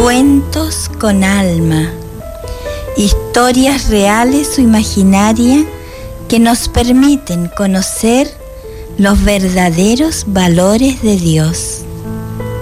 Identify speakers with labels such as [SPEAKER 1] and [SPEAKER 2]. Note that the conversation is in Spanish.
[SPEAKER 1] Cuentos con alma, historias reales o imaginarias que nos permiten conocer los verdaderos valores de Dios.